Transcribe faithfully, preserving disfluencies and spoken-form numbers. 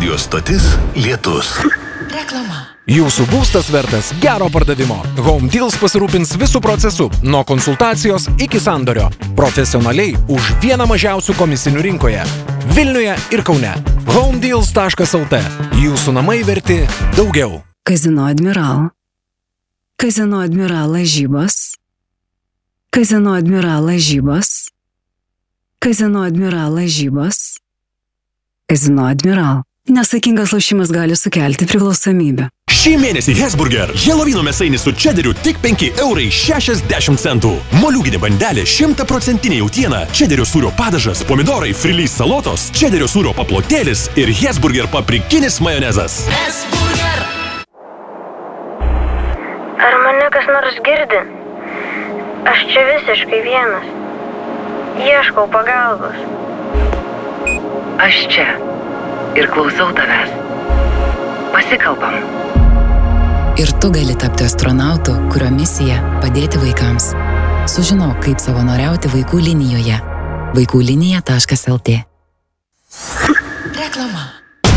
Radijos stotis Lietus. Reklama. Jūsų būstas vertas gero pardavimo. Home Deals pasirūpins visų procesų, nuo konsultacijos iki sandorio. Profesionaliai už vieną mažiausių komisinių rinkoje. Vilniuje ir Kaune. homedeals taškas lt. Jūsų namai verti daugiau. Kazino Admiral. Kazino Admiral lažybos. Kazino Admiral lažybos. Kazino Admiral lažybos. Kazino Admiral. Nesaikingas lošimas gali sukelti priklausomybę. Šį mėnesį Hesburger. Helovino mėsainis su čederiu tik penki eurai šešiasdešimt centų. Moliūginė bandelė šimtaprocentinė jautiena, čederio sūrio padažas, pomidorai, frilys salotos, čederio sūrio paplotėlis ir Hesburger paprikinis majonezas. Hesburger. Ar mane kas nors girdi? Aš čia visiškai vienas. Ieškau pagalbos. Aš čia ir klausau tavęs. Pasikalbam. Ir tu gali tapti astronautu, kurio misija – padėti vaikams. Sužinok, kaip savanoriauti vaikų linijoje. vaikų linija taškas lt. Reklama.